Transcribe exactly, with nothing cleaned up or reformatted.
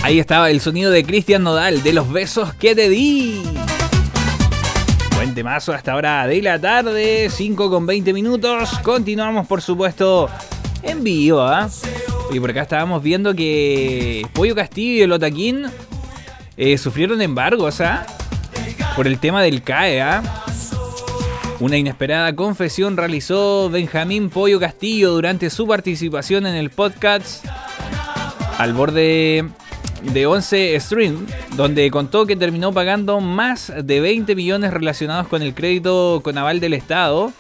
Ahí estaba el sonido de Cristian Nodal, de Los besos que te di. Buen temazo hasta ahora de la tarde, cinco con veinte minutos. Continuamos, por supuesto, en vivo, ¿ah? ¿eh? Y por acá estábamos viendo que Pollo Castillo y el Otaquín eh, sufrieron embargos, ¿ah? ¿eh? Por el tema del C A E, ¿ah? ¿eh? Una inesperada confesión realizó Benjamín Pollo Castillo durante su participación en el podcast Al Borde de once Stream, donde contó que terminó pagando más de veinte millones relacionados con el crédito con aval del Estado